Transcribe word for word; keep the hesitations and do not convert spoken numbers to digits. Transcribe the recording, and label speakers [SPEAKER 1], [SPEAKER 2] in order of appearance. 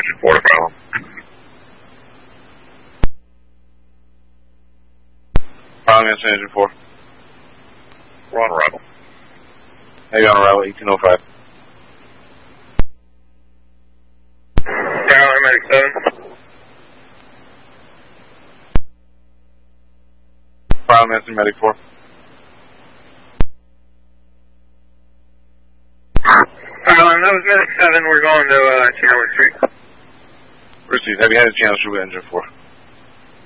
[SPEAKER 1] engine four to problem.
[SPEAKER 2] Problem answer engine four.
[SPEAKER 1] We're on arrival.
[SPEAKER 2] Heavy on arrival, eighteen oh five.
[SPEAKER 1] Tower, medic seven.
[SPEAKER 2] Problem answer medic four.
[SPEAKER 1] Alright, that was medic seven. Wewe're going to uh, channel retreat.
[SPEAKER 2] Received. Heavy headed channel through engine four.